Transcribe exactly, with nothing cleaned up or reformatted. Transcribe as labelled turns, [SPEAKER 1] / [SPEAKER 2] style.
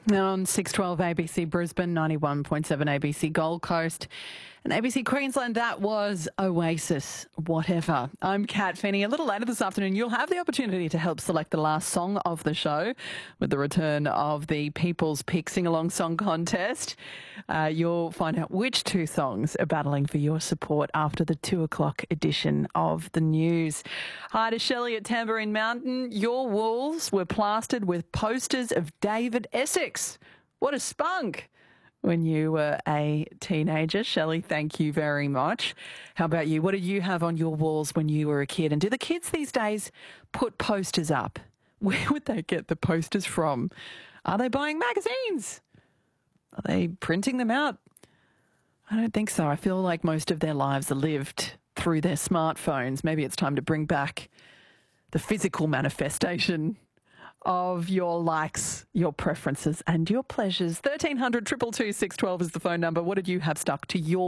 [SPEAKER 1] On six twelve A B C Brisbane, ninety-one point seven A B C Gold Coast and A B C Queensland, that was Oasis, Whatever. I'm Kat Finney. A little later this afternoon, you'll have the opportunity to help select the last song of the show with the return of the People's Pick Sing-Along Song Contest. Uh, you'll find out which two songs are battling for your support after the two o'clock edition of the news. Hi to Shelley at Tambourine Mountain. Your walls were plastered with posters of David Essex. What a spunk when you were a teenager. Shelley, thank you very much. How about you? What did you have on your walls when you were a kid? And do the kids these days put posters up? Where would they get the posters from? Are they buying magazines? Are they printing them out? I don't think so. I feel like most of their lives are lived through their smartphones. Maybe it's time to bring back the physical manifestation of your likes, your preferences and your pleasures. thirteen hundred, two two two, six one two is the phone number. What did you have stuck to your